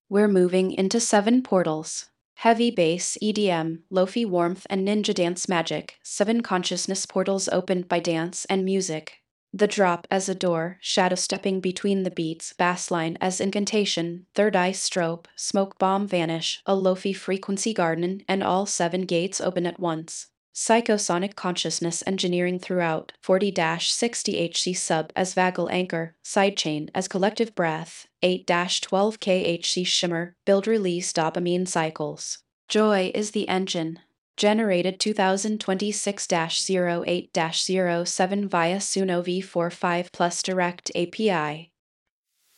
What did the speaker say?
We're moving into 7 portals. Heavy bass, EDM, Lofi warmth, and ninja dance magic. 7 consciousness portals opened by dance and music. The drop as a door, shadow stepping between the beats, bass line as incantation, third eye strobe, smoke bomb vanish, a Lofi frequency garden, and all 7 gates open at once. Psychosonic consciousness engineering throughout, 40-60 HC sub as vagal anchor, sidechain as collective breath, 8-12 KHC shimmer, build release dopamine cycles. Joy is the engine. Generated 2026-08-07 via Suno V45 Plus Direct API.